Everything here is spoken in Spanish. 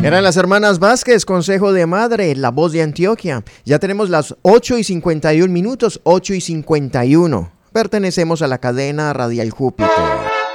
Eran las hermanas Vázquez, Consejo de Madre, La Voz de Antioquia. Ya tenemos las 8:51 minutos, 8:51. Pertenecemos a la cadena Radial Júpiter.